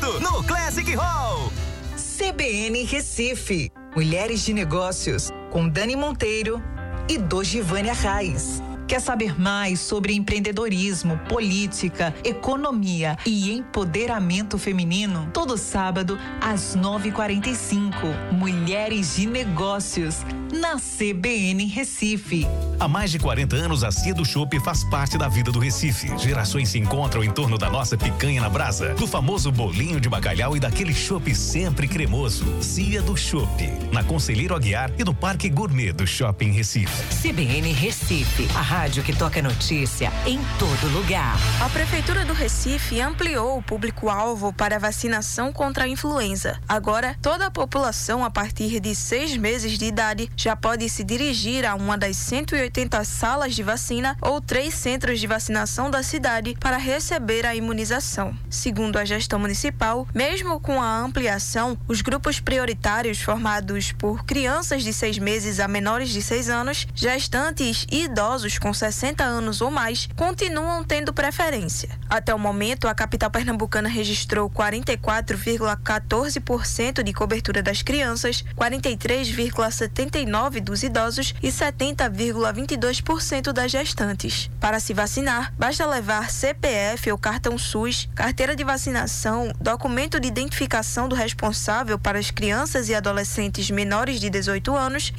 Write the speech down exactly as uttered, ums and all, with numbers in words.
tudo no Classic Hall. C B N Recife, Mulheres de Negócios, com Dani Monteiro e Dogivânia Reis. Quer saber mais sobre empreendedorismo, política, economia e empoderamento feminino? Todo sábado, às nove e quarenta e cinco, Mulheres de Negócios, na C B N Recife. Há mais de quarenta anos, a Cia do Chopp faz parte da vida do Recife. Gerações se encontram em torno da nossa picanha na brasa, do famoso bolinho de bacalhau e daquele chopp sempre cremoso. Cia do Chopp, na Conselheiro Aguiar e no Parque Gourmet do Shopping Recife. C B N Recife, a rádio que toca notícia em todo lugar. A Prefeitura do Recife ampliou o público-alvo para a vacinação contra a influenza. Agora, toda a população a partir de seis meses de idade já pode se dirigir a uma das cento e oitenta salas de vacina ou três centros de vacinação da cidade para receber a imunização. Segundo a gestão municipal, mesmo com a ampliação, os grupos prioritários formados por crianças de seis meses a menores de seis anos, gestantes e idosos com sessenta anos ou mais continuam tendo preferência. Até o momento, a capital pernambucana registrou quarenta e quatro vírgula quatorze por cento de cobertura das crianças, quarenta e três vírgula setenta e nove por cento dos idosos e setenta vírgula vinte e dois por cento das gestantes. Para se vacinar, basta levar C P F ou cartão SUS, carteira de vacinação, documento de identificação do responsável para as crianças e adolescentes menores de dezoito anos